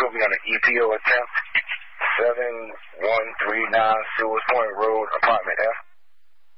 We'll be on the EPO attempt. 7139 Sewers Point Road, apartment F.